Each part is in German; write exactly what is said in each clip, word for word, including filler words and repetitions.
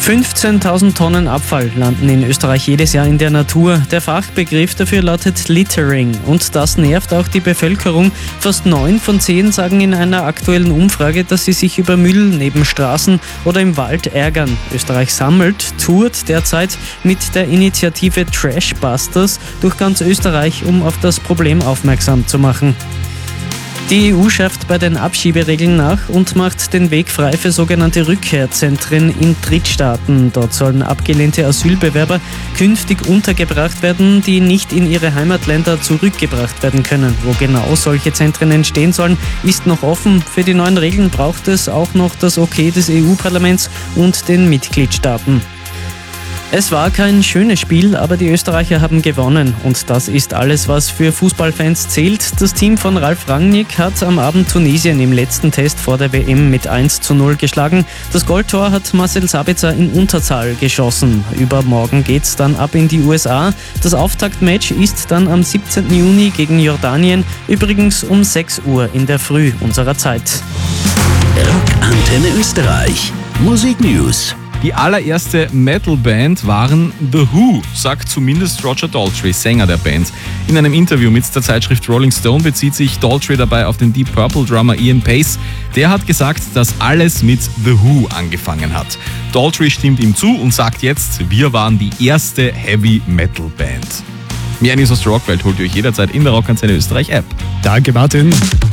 fünfzehntausend Tonnen Abfall landen in Österreich jedes Jahr in der Natur. Der Fachbegriff dafür lautet Littering und das nervt auch die Bevölkerung. Fast neun von zehn sagen in einer aktuellen Umfrage, dass sie sich über Müll neben Straßen oder im Wald ärgern. Österreich sammelt, tourt derzeit mit der Initiative Trashbusters durch ganz Österreich, um auf das Problem aufmerksam zu machen. Die E U schärft bei den Abschieberegeln nach und macht den Weg frei für sogenannte Rückkehrzentren in Drittstaaten. Dort sollen abgelehnte Asylbewerber künftig untergebracht werden, die nicht in ihre Heimatländer zurückgebracht werden können. Wo genau solche Zentren entstehen sollen, ist noch offen. Für die neuen Regeln braucht es auch noch das Okay des E U-Parlaments und den Mitgliedstaaten. Es war kein schönes Spiel, aber die Österreicher haben gewonnen und das ist alles, was für Fußballfans zählt. Das Team von Ralf Rangnick hat am Abend Tunesien im letzten Test vor der W M mit eins zu null geschlagen. Das Goldtor hat Marcel Sabitzer in Unterzahl geschossen. Übermorgen geht's dann ab in die U S A. Das Auftaktmatch ist dann am siebzehnten Juni gegen Jordanien, übrigens um sechs Uhr in der Früh unserer Zeit. Rockantenne Österreich. Musik News. Die allererste Metal-Band waren The Who, sagt zumindest Roger Daltrey, Sänger der Band. In einem Interview mit der Zeitschrift Rolling Stone bezieht sich Daltrey dabei auf den Deep Purple-Drummer Ian Pace. Der hat gesagt, dass alles mit The Who angefangen hat. Daltrey stimmt ihm zu und sagt jetzt, wir waren die erste Heavy-Metal-Band. Mehr News aus der Rockwelt holt ihr euch jederzeit in der Rockantenne Österreich App. Danke, Martin.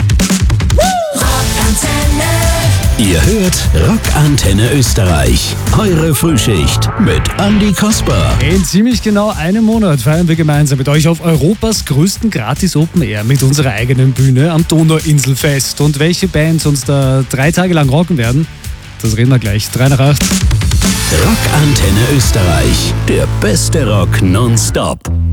Ihr hört Rockantenne Österreich. Eure Frühschicht mit Andi Kasper. In ziemlich genau einem Monat feiern wir gemeinsam mit euch auf Europas größten Gratis Open Air mit unserer eigenen Bühne am Donauinselfest. Und welche Bands uns da drei Tage lang rocken werden, das reden wir gleich. drei nach acht. Rockantenne Österreich. Der beste Rock nonstop.